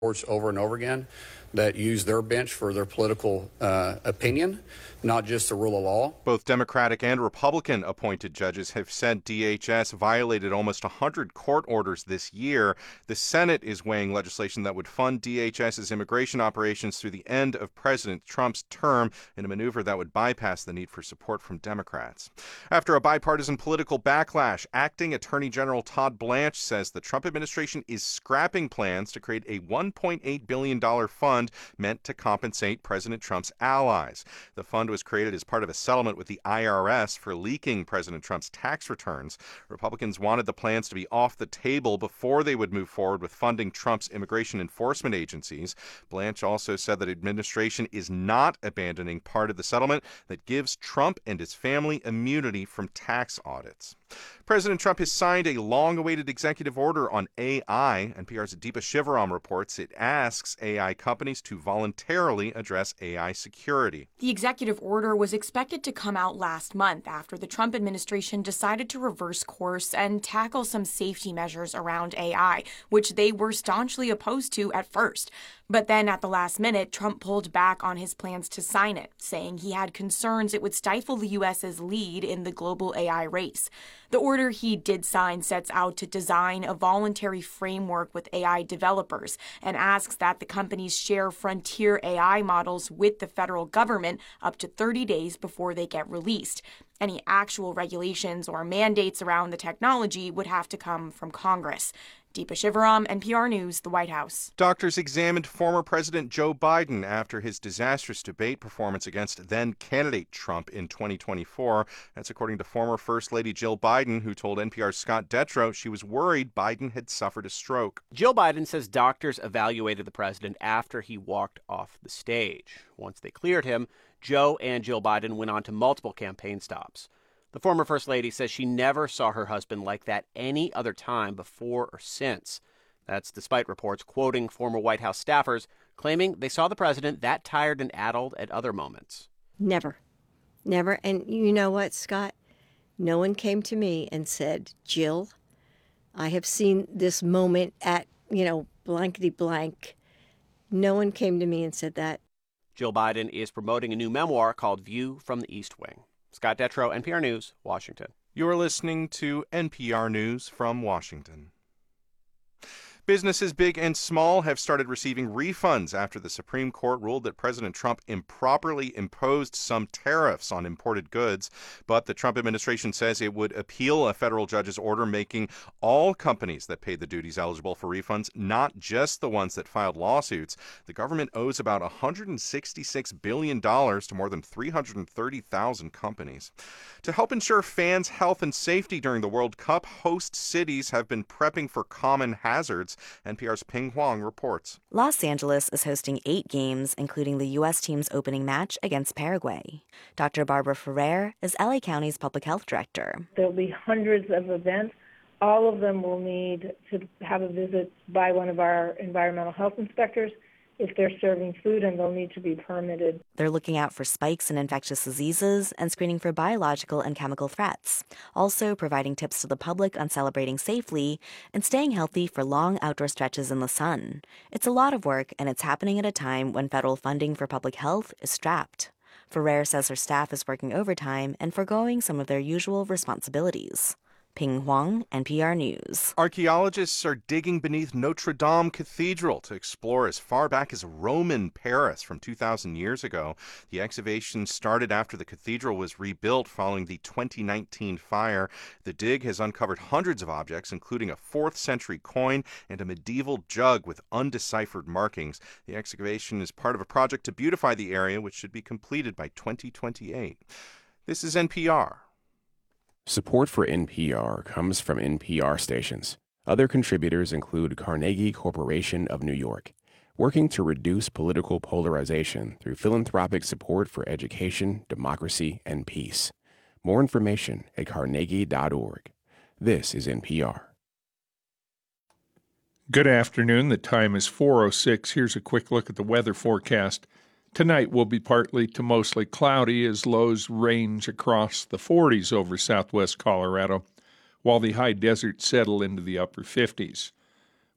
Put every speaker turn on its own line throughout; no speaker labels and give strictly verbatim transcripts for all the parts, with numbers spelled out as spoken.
courts over and over again that use their bench for their political uh, opinion, not just the rule of law.
Both Democratic and Republican appointed judges have said D H S violated almost one hundred court orders this year. The Senate is weighing legislation that would fund D H S's immigration operations through the end of President Trump's term in a maneuver that would bypass the need for support from Democrats. After a bipartisan political backlash, acting Attorney General Todd Blanche says the Trump administration is scrapping plans to create a one point eight billion dollars fund meant to compensate President Trump's allies. The fund was created as part of a settlement with the I R S for leaking President Trump's tax returns. Republicans wanted the plans to be off the table before they would move forward with funding Trump's immigration enforcement agencies. Blanche also said that administration is not abandoning part of the settlement that gives Trump and his family immunity from tax audits. President Trump has signed a long-awaited executive order on A I. N P R's Deepa Shivaram reports it asks A I companies to voluntarily address A I security.
The executive order was expected to come out last month after the Trump administration decided to reverse course and tackle some safety measures around A I, which they were staunchly opposed to at first. But then at the last minute, Trump pulled back on his plans to sign it, saying he had concerns it would stifle the U S's lead in the global A I race. The order he did sign sets out to design a voluntary framework with A I developers and asks that the companies share frontier A I models with the federal government up to thirty days before they get released. Any actual regulations or mandates around the technology would have to come from Congress. Deepa Shivaram, N P R News, the White House.
Doctors examined former President Joe Biden after his disastrous debate performance against then-candidate Trump in twenty twenty-four. That's according to former First Lady Jill Biden, who told N P R's Scott Detrow she was worried Biden had suffered a stroke.
Jill Biden says doctors evaluated the president after he walked off the stage. Once they cleared him, Joe and Jill Biden went on to multiple campaign stops. The former First Lady says she never saw her husband like that any other time before or since. That's despite reports quoting former White House staffers claiming they saw the president that tired and addled at other moments.
Never. Never. And you know what, Scott? No one came to me and said, Jill, I have seen this moment at, you know, blankety blank. No one came to me and said that.
Jill Biden is promoting a new memoir called View from the East Wing. Scott Detrow, N P R News, Washington.
You're listening to N P R News from Washington. Businesses big and small have started receiving refunds after the Supreme Court ruled that President Trump improperly imposed some tariffs on imported goods. But the Trump administration says it would appeal a federal judge's order making all companies that paid the duties eligible for refunds, not just the ones that filed lawsuits. The government owes about one hundred sixty-six billion dollars to more than three hundred thirty thousand companies. To help ensure fans' health and safety during the World Cup, host cities have been prepping for common hazards. N P R's Ping Huang reports.
Los Angeles is hosting eight games, including the U S team's opening match against Paraguay. Doctor Barbara Ferrer is L A County's public health director.
There'll be hundreds of events. All of them will need to have a visit by one of our environmental health inspectors if they're serving food, and they'll need to be permitted.
They're looking out for spikes in infectious diseases and screening for biological and chemical threats, also providing tips to the public on celebrating safely and staying healthy for long outdoor stretches in the sun. It's a lot of work, and it's happening at a time when federal funding for public health is strapped. Ferrer says her staff is working overtime and foregoing some of their usual responsibilities. Ping Huang, N P R News.
Archaeologists are digging beneath Notre Dame Cathedral to explore as far back as Roman Paris from two thousand years ago. The excavation started after the cathedral was rebuilt following the twenty nineteen fire. The dig has uncovered hundreds of objects, including a fourth century coin and a medieval jug with undeciphered markings. The excavation is part of a project to beautify the area, which should be completed by twenty twenty-eight. This is N P R.
Support for N P R comes from N P R stations. Other contributors include Carnegie Corporation of New York, working to reduce political polarization through philanthropic support for education, democracy, and peace. More information at carnegie dot org. This is N P R.
Good afternoon. The time is four oh six. Here's a quick look at the weather forecast. Tonight will be partly to mostly cloudy as lows range across the forties over southwest Colorado, while the high deserts settle into the upper fifties.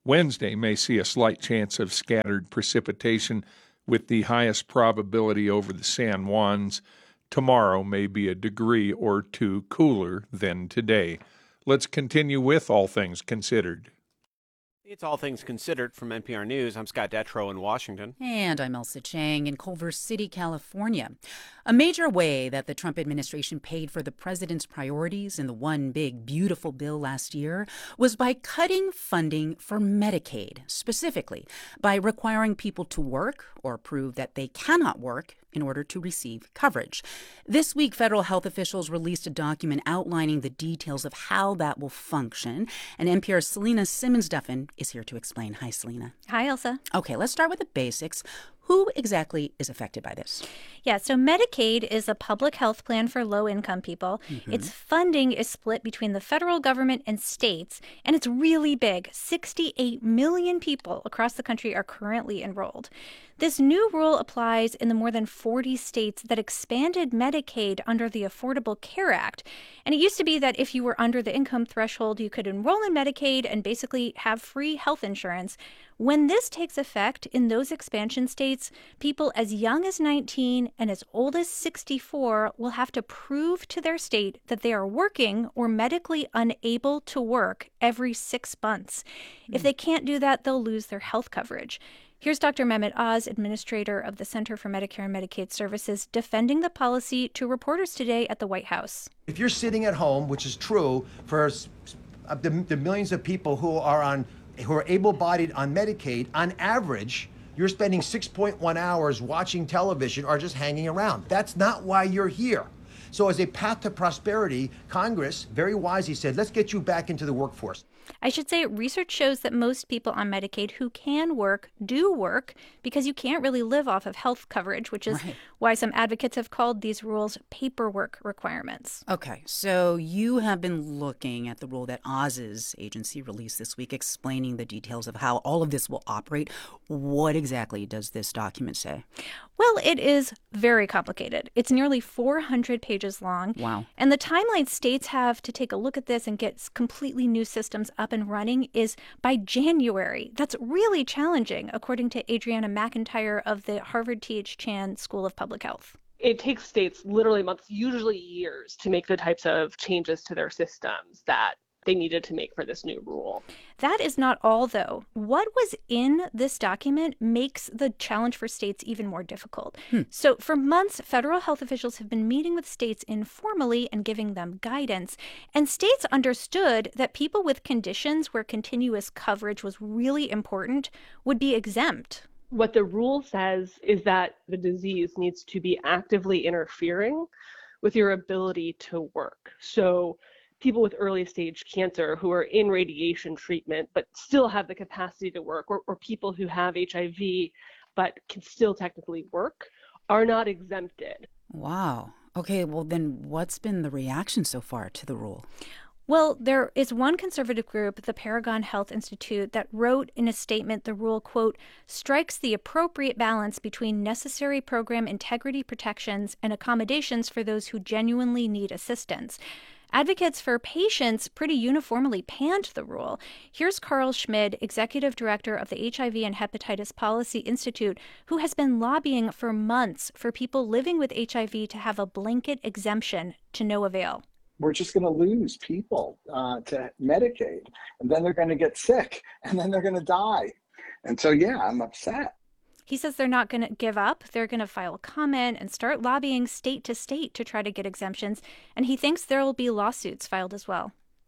Wednesday may see a slight chance of scattered precipitation with the highest probability over the San Juans. Tomorrow may be a degree or two cooler than today. Let's continue with All Things Considered.
It's All Things Considered from N P R News. I'm Scott Detrow in Washington.
And I'm Elsa Chang in Culver City, California. A major way that the Trump administration paid for the president's priorities in the One Big Beautiful bill last year was by cutting funding for Medicaid, specifically by requiring people to work or prove that they cannot work in order to receive coverage. This week, federal health officials released a document outlining the details of how that will function. And N P R's Selena Simmons-Duffin is here to explain. Hi, Selena.
Hi, Elsa.
Okay, let's start with the basics. Who exactly is affected by this?
Yeah, so Medicaid is a public health plan for low-income people. Mm-hmm. Its funding is split between the federal government and states, and it's really big. sixty-eight million people across the country are currently enrolled. This new rule applies in the more than forty states that expanded Medicaid under the Affordable Care Act. And it used to be that if you were under the income threshold, you could enroll in Medicaid and basically have free health insurance. When this takes effect in those expansion states, people as young as nineteen and as old as sixty-four will have to prove to their state that they are working or medically unable to work every six months. Mm. If they can't do that, they'll lose their health coverage. Here's Doctor Mehmet Oz, administrator of the Center for Medicare and Medicaid Services, defending the policy to reporters today at the White House.
If you're sitting at home, which is true for the, the millions of people who are on who are able-bodied on Medicaid, on average, you're spending six point one hours watching television or just hanging around. That's not why you're here. So as a path to prosperity, Congress very wisely said, let's get you back into the workforce.
I should say research shows that most people on Medicaid who can work do work because you can't really live off of health coverage, which is right. why some advocates have called these rules paperwork requirements.
Okay, so you have been looking at the rule that Oz's agency released this week explaining the details of how all of this will operate. What exactly does this document say?
Well, it is very complicated. It's nearly four hundred pages long.
Wow.
And the timeline states have to take a look at this and get completely new systems up and running is by January. That's really challenging, according to Adriana McIntyre of the Harvard T H Chan School of Public Health.
It takes states literally months, usually years, to make the types of changes to their systems that they needed to make for this new rule.
That is not all, though. What was in this document makes the challenge for states even more difficult. Hmm. So for months, federal health officials have been meeting with states informally and giving them guidance. And states understood that people with conditions where continuous coverage was really important would be exempt.
What the rule says is that the disease needs to be actively interfering with your ability to work. So people with early stage cancer who are in radiation treatment but still have the capacity to work, or, or people who have H I V but can still technically work, are not exempted.
Wow. Okay, well then what's been the reaction so far to the rule?
Well, there is one conservative group, the Paragon Health Institute, that wrote in a statement the rule, quote, strikes the appropriate balance between necessary program integrity protections and accommodations for those who genuinely need assistance. Advocates for patients pretty uniformly panned the rule. Here's Carl Schmid, executive director of the H I V and Hepatitis Policy Institute, who has been lobbying for months for people living with H I V to have a blanket exemption to no avail.
We're just going to lose people uh, to Medicaid, and then they're going to get sick, and then they're going to die. And so, yeah, I'm upset.
He says they're not going to give up. They're going to file comment and start lobbying state to state to try to get exemptions. And he thinks there will be lawsuits filed as well.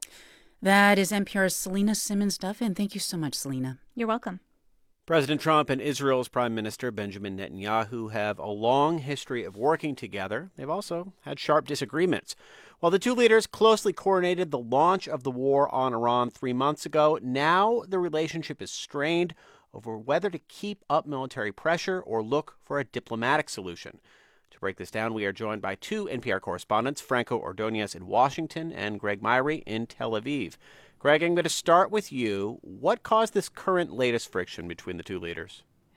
That is N P R's Selena Simmons-Duffin. Thank you so much, Selena.
You're welcome.
President Trump and Israel's Prime Minister Benjamin Netanyahu have a long history of working together. They've also had sharp disagreements. While the two leaders closely coordinated the launch of the war on Iran three months ago, now the relationship is strained over whether to keep up military pressure or look for a diplomatic solution. To break this down, we are joined by two N P R correspondents, Franco Ordonez in Washington and Greg Myrie in Tel Aviv. Greg, I'm going to start with you. What caused this current latest friction between the two leaders?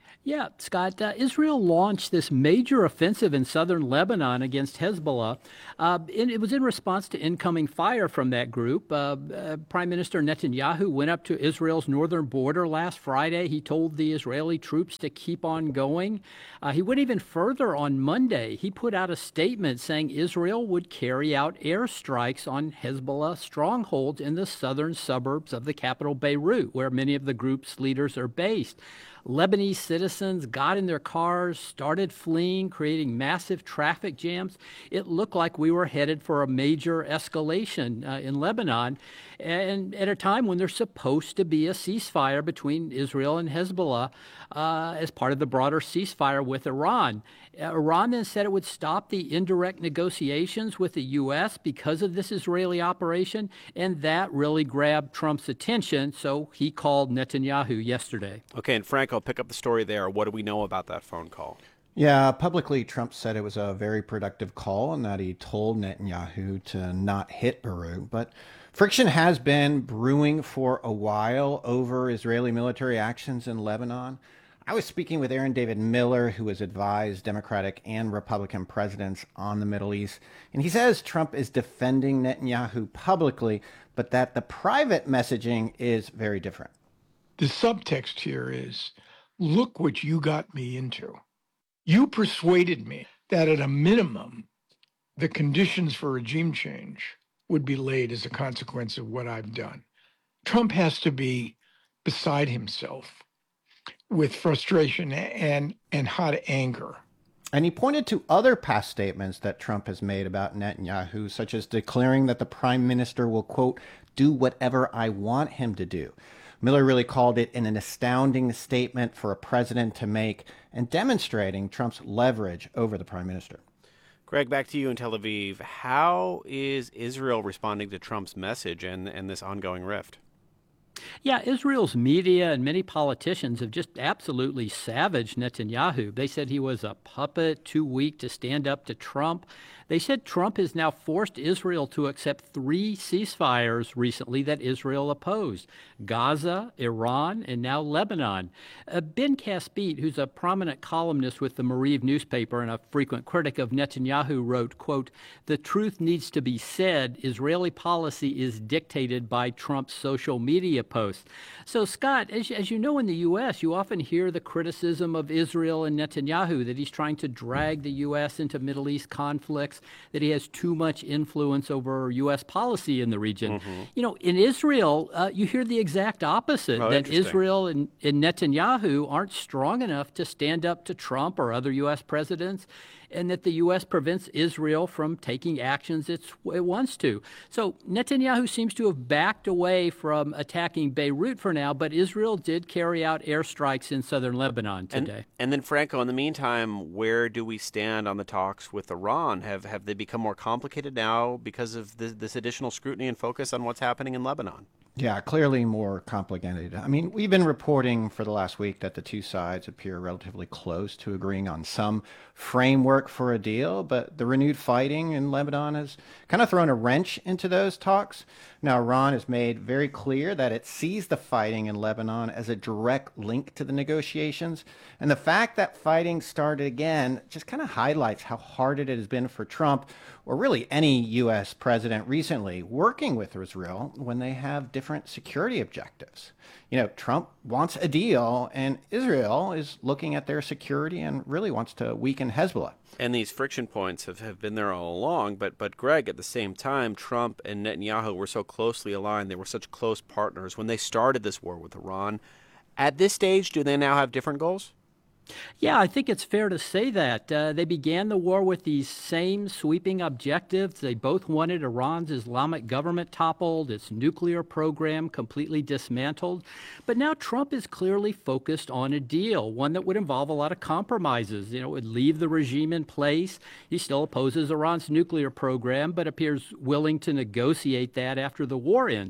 Yeah, Scott, uh, Israel launched this major offensive in southern Lebanon against Hezbollah. Uh, and it was in response to incoming fire from that group. Uh, uh, Prime Minister Netanyahu went up to Israel's northern border last Friday. He told the Israeli troops to keep on going. Uh, he went even further on Monday. He put out a statement saying Israel would carry out airstrikes on Hezbollah strongholds in the southern suburbs of the capital, Beirut, where many of the group's leaders are based. Lebanese citizens got in their cars, started fleeing, creating massive traffic jams. It looked like we were headed for a major escalation uh, in Lebanon, and at a time when there's supposed to be a ceasefire between Israel and Hezbollah uh, as part of the broader ceasefire with Iran. Uh, Iran then said it would stop the indirect negotiations with the U S because of this Israeli operation, and that really grabbed Trump's attention, so he called Netanyahu yesterday.
Okay, and Frank, I'll pick up the story there. What do we know about that phone call?
Yeah, publicly, Trump said it was a very productive call and that he told Netanyahu to not hit Beirut. But friction has been brewing for a while over Israeli military actions in Lebanon. I was speaking with Aaron David Miller, who has advised Democratic and Republican presidents on the Middle East. And he says Trump is defending Netanyahu publicly, but that the private messaging is very different.
The subtext here is, look what you got me into. You persuaded me that at a minimum, the conditions for regime change would be laid as a consequence of what I've done. Trump has to be beside himself with frustration and, and hot anger.
And he pointed to other past statements that Trump has made about Netanyahu, such as declaring that the prime minister will, quote, do whatever I want him to do. Miller really called it an astounding statement for a president to make and demonstrating Trump's leverage over the prime minister.
Greg, back to you in Tel Aviv. How is Israel responding to Trump's message and, and this ongoing rift?
Yeah, Israel's media and many politicians have just absolutely savaged Netanyahu. They said he was a puppet, too weak to stand up to Trump. They said Trump has now forced Israel to accept three ceasefires recently that Israel opposed: Gaza, Iran, and now Lebanon. Uh, Ben Caspit, who's a prominent columnist with the Mariv newspaper and a frequent critic of Netanyahu, wrote, quote, the truth needs to be said. Israeli policy is dictated by Trump's social media posts. So, Scott, as, as you know, in the U S, you often hear the criticism of Israel and Netanyahu that he's trying to drag the U S into Middle East conflicts, that he has too much influence over U S policy in the region. Mm-hmm. You know, in Israel, uh, you hear the exact opposite,
oh,
that Israel and, and Netanyahu aren't strong enough to stand up to Trump or other U S presidents, and that the U S prevents Israel from taking actions it's, it wants to. So Netanyahu seems to have backed away from attacking Beirut for now, but Israel did carry out airstrikes in southern Lebanon today.
And, and then, Franco, in the meantime, where do we stand on the talks with Iran? Have have they become more complicated now because of this, this additional scrutiny and focus on what's happening in Lebanon?
Yeah, clearly more complicated. I mean, we've been reporting for the last week that the two sides appear relatively close to agreeing on some framework for a deal, but the renewed fighting in Lebanon has kind of thrown a wrench into those talks. Now, Iran has made very clear that it sees the fighting in Lebanon as a direct link to the negotiations. And the fact that fighting started again just kind of highlights how hard it has been for Trump, or really any U S president recently, working with Israel when they have different security objectives. You know, Trump wants a deal, and Israel is looking at their security and really wants to weaken Hezbollah.
And these friction points have, have been there all along. But, but Greg, at the same time, Trump and Netanyahu were so closely aligned. They were such close partners when they started this war with Iran. At this stage, do they now have different goals?
Yeah, I think it's fair to say that. Uh, they began the war with these same sweeping objectives. They both wanted Iran's Islamic government toppled, its nuclear program completely dismantled. But now Trump is clearly focused on a deal, one that would involve a lot of compromises. You know, it would leave the regime in place. He still opposes Iran's nuclear program, but appears willing to negotiate that after the war ends.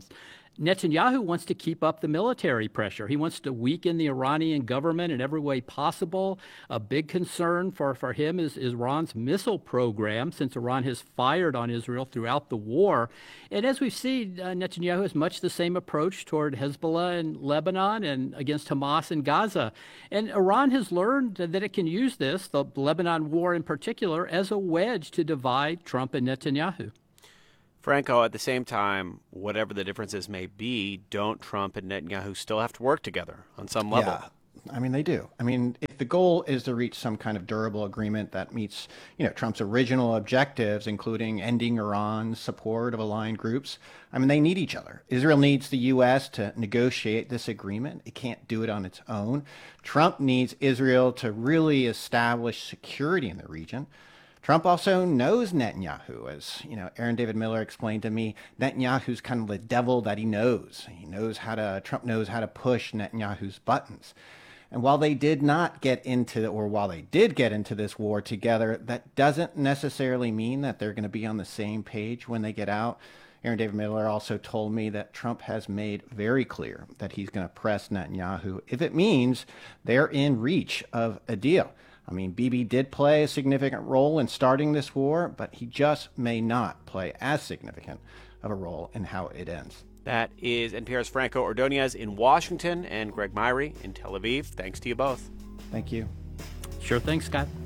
Netanyahu wants to keep up the military pressure. He wants to weaken the Iranian government in every way possible. A big concern for, for him is, is Iran's missile program, since Iran has fired on Israel throughout the war. And as we've seen, uh, Netanyahu has much the same approach toward Hezbollah in Lebanon and against Hamas in Gaza. And Iran has learned that it can use this, the Lebanon war in particular, as a wedge to divide Trump and Netanyahu.
Franco, at the same time, whatever the differences may be, don't Trump and Netanyahu still have to work together on some level?
Yeah. I mean, they do. I mean, if the goal is to reach some kind of durable agreement that meets, you know, Trump's original objectives, including ending Iran's support of aligned groups, I mean, they need each other. Israel needs the U S to negotiate this agreement. It can't do it on its own. Trump needs Israel to really establish security in the region. Trump also knows Netanyahu. As you know, Aaron David Miller explained to me, Netanyahu's kind of the devil that he knows. He knows how to, Trump knows how to push Netanyahu's buttons. And while they did not get into, or while they did get into this war together, that doesn't necessarily mean that they're going to be on the same page when they get out. Aaron David Miller also told me that Trump has made very clear that he's going to press Netanyahu if it means they're in reach of a deal. I mean, Bibi did play a significant role in starting this war, but he just may not play as significant of a role in how it ends.
That is N P R's Franco Ordonez in Washington and Greg Myrie in Tel Aviv. Thanks to you both.
Thank you.
Sure thing, Scott.